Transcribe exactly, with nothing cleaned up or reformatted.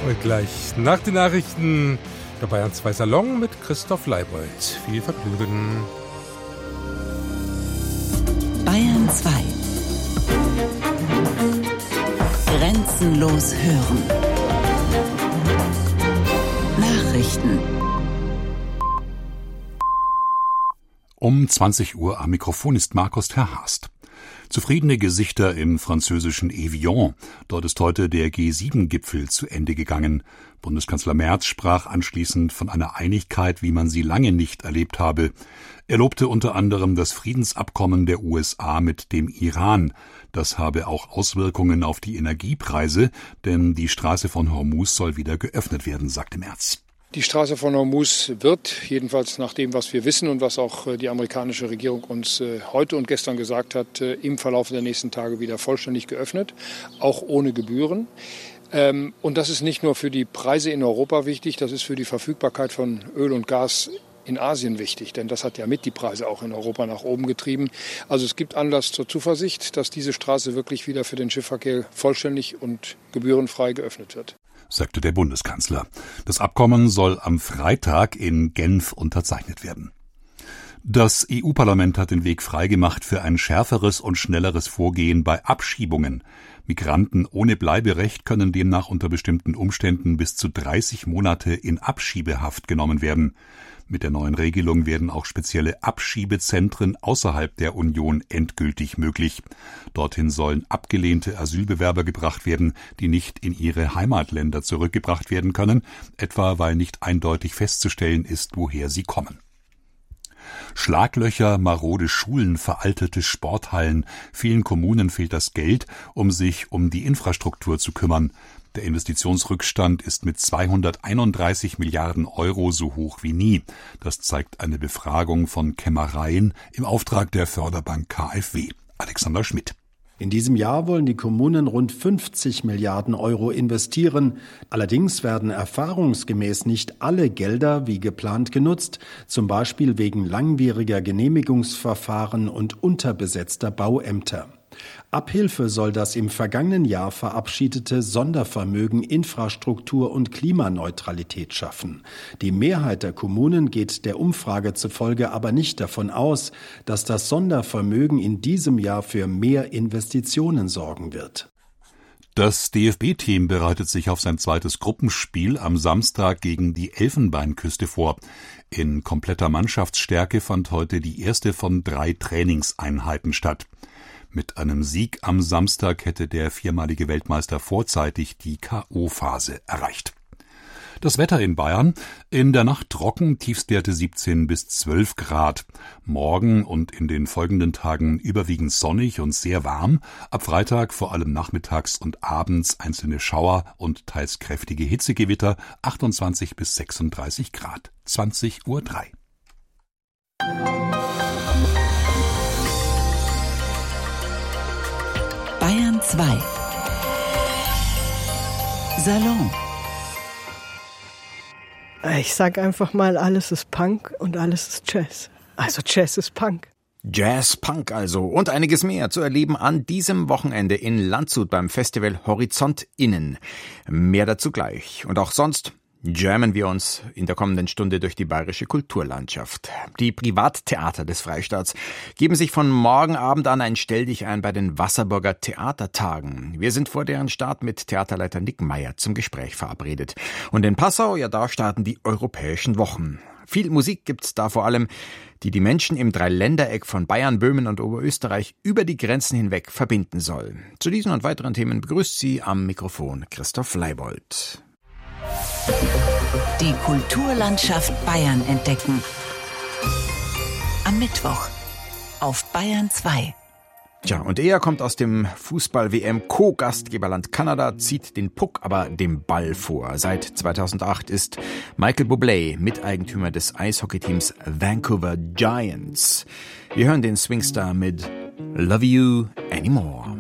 Und gleich nach den Nachrichten der Bayern zwei Salon mit Christoph Leibold. Viel Vergnügen. Bayern zwei. Grenzenlos hören. Nachrichten. Um zwanzig Uhr am Mikrofon ist Markus Terhast. Zufriedene Gesichter im französischen Evian. Dort ist heute der G sieben Gipfel zu Ende gegangen. Bundeskanzler Merz sprach anschließend von einer Einigkeit, wie man sie lange nicht erlebt habe. Er lobte unter anderem das Friedensabkommen der U S A mit dem Iran. Das habe auch Auswirkungen auf die Energiepreise, denn die Straße von Hormuz soll wieder geöffnet werden, sagte Merz. Die Straße von Hormuz wird, jedenfalls nach dem, was wir wissen und was auch die amerikanische Regierung uns heute und gestern gesagt hat, im Verlauf der nächsten Tage wieder vollständig geöffnet, auch ohne Gebühren. Und das ist nicht nur für die Preise in Europa wichtig, das ist für die Verfügbarkeit von Öl und Gas in Asien wichtig, denn das hat ja mit die Preise auch in Europa nach oben getrieben. Also es gibt Anlass zur Zuversicht, dass diese Straße wirklich wieder für den Schiffsverkehr vollständig und gebührenfrei geöffnet wird, sagte der Bundeskanzler. Das Abkommen soll am Freitag in Genf unterzeichnet werden. Das E U-Parlament hat den Weg freigemacht für ein schärferes und schnelleres Vorgehen bei Abschiebungen. Migranten ohne Bleiberecht können demnach unter bestimmten Umständen bis zu dreißig Monate in Abschiebehaft genommen werden. Mit der neuen Regelung werden auch spezielle Abschiebezentren außerhalb der Union endgültig möglich. Dorthin sollen abgelehnte Asylbewerber gebracht werden, die nicht in ihre Heimatländer zurückgebracht werden können, etwa weil nicht eindeutig festzustellen ist, woher sie kommen. Schlaglöcher, marode Schulen, veraltete Sporthallen. Vielen Kommunen fehlt das Geld, um sich um die Infrastruktur zu kümmern. Der Investitionsrückstand ist mit zweihunderteinunddreißig Milliarden Euro so hoch wie nie. Das zeigt eine Befragung von Kämmereien im Auftrag der Förderbank K f W. Alexander Schmidt. In diesem Jahr wollen die Kommunen rund fünfzig Milliarden Euro investieren. Allerdings werden erfahrungsgemäß nicht alle Gelder wie geplant genutzt, zum Beispiel wegen langwieriger Genehmigungsverfahren und unterbesetzter Bauämter. Abhilfe soll das im vergangenen Jahr verabschiedete Sondervermögen Infrastruktur und Klimaneutralität schaffen. Die Mehrheit der Kommunen geht der Umfrage zufolge aber nicht davon aus, dass das Sondervermögen in diesem Jahr für mehr Investitionen sorgen wird. Das D F B-Team bereitet sich auf sein zweites Gruppenspiel am Samstag gegen die Elfenbeinküste vor. In kompletter Mannschaftsstärke fand heute die erste von drei Trainingseinheiten statt. Mit einem Sieg am Samstag hätte der viermalige Weltmeister vorzeitig die K O-Phase erreicht. Das Wetter in Bayern: in der Nacht trocken, Tiefstwerte siebzehn bis zwölf Grad. Morgen und in den folgenden Tagen überwiegend sonnig und sehr warm. Ab Freitag vor allem nachmittags und abends einzelne Schauer und teils kräftige Hitzegewitter, achtundzwanzig bis sechsunddreißig Grad. zwanzig Uhr drei. Bayern zwei. Salon. Ich sag einfach mal, alles ist Punk und alles ist Jazz. Also Jazz ist Punk. Jazz, Punk also und einiges mehr zu erleben an diesem Wochenende in Landshut beim Festival Horizont Innen. Mehr dazu gleich. Und auch sonst jammen wir uns in der kommenden Stunde durch die bayerische Kulturlandschaft. Die Privattheater des Freistaats geben sich von morgen Abend an ein Stelldichein bei den Wasserburger Theatertagen. Wir sind vor deren Start mit Theaterleiter Nick Meyer zum Gespräch verabredet. Und in Passau, ja, da starten die Europäischen Wochen. Viel Musik gibt's da vor allem, die die Menschen im Dreiländereck von Bayern, Böhmen und Oberösterreich über die Grenzen hinweg verbinden soll. Zu diesen und weiteren Themen begrüßt sie am Mikrofon Christoph Leibold. Die Kulturlandschaft Bayern entdecken. Am Mittwoch auf Bayern zwei. Tja, und er kommt aus dem Fußball-W M-Co-Gastgeberland Kanada, zieht den Puck aber dem Ball vor. Seit zweitausendacht ist Michael Bublé Miteigentümer des Eishockeyteams Vancouver Giants. Wir hören den Swingstar mit Love You Anymore.